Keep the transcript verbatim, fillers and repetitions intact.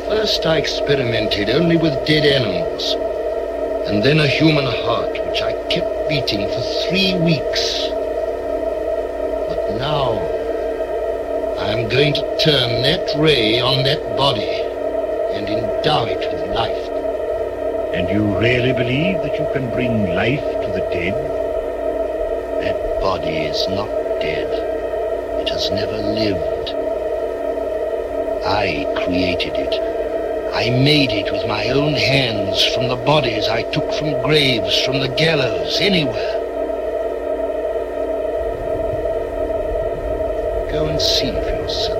First I experimented only with dead animals, and then a human heart, which I kept beating for three weeks. But now, I am going to turn that ray on that body and endow it with life. And you really believe that you can bring life to the dead? That body is not dead. It has never lived. I created it. I made it with my own hands from the bodies I took from graves, from the gallows, anywhere. Go and see for yourself.